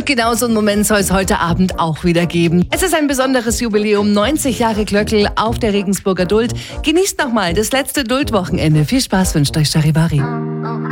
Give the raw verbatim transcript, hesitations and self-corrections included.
Und genau so einen Moment soll es heute Abend auch wieder geben. Es ist ein besonderes Jubiläum, neunzig Jahre Glöckl auf der Regensburger Duld. Genießt nochmal das letzte Duldwochenende. Viel Spaß wünscht euch Charivari.